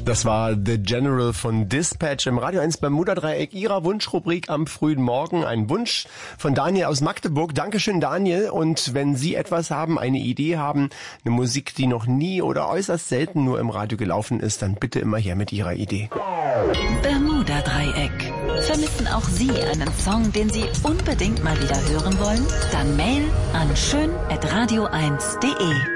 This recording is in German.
Das war The General von Dispatch im Radio 1 Bermuda-Dreieck, Ihrer Wunschrubrik am frühen Morgen. Ein Wunsch von Daniel aus Magdeburg. Dankeschön, Daniel. Und wenn Sie etwas haben, eine Idee haben, eine Musik, die noch nie oder äußerst selten nur im Radio gelaufen ist, dann bitte immer her mit Ihrer Idee. Bermuda-Dreieck. Vermissen auch Sie einen Song, den Sie unbedingt mal wieder hören wollen? Dann Mail an schön@radio1.de.